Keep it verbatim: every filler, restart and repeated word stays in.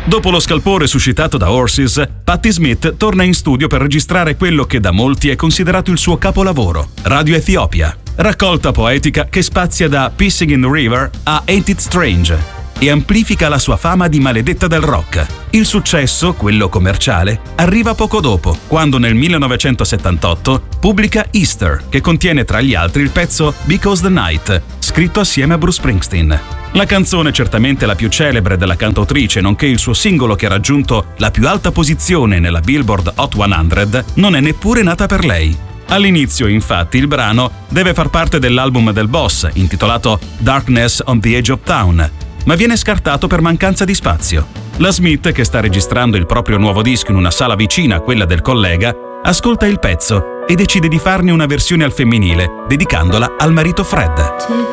Dopo lo scalpore suscitato da Horses, Patti Smith torna in studio per registrare quello che da molti è considerato il suo capolavoro, Radio Ethiopia, raccolta poetica che spazia da Pissing in the River a Ain't It Strange e amplifica la sua fama di maledetta del rock. Il successo, quello commerciale, arriva poco dopo, quando nel millenovecentosettantotto pubblica Easter, che contiene tra gli altri il pezzo Because the Night, scritto assieme a Bruce Springsteen. La canzone, certamente la più celebre della cantautrice, nonché il suo singolo che ha raggiunto la più alta posizione nella Billboard Hot cento, non è neppure nata per lei. All'inizio, infatti, il brano deve far parte dell'album del boss, intitolato Darkness on the Edge of Town, ma viene scartato per mancanza di spazio. La Smith, che sta registrando il proprio nuovo disco in una sala vicina a quella del collega, ascolta il pezzo e decide di farne una versione al femminile, dedicandola al marito Fred.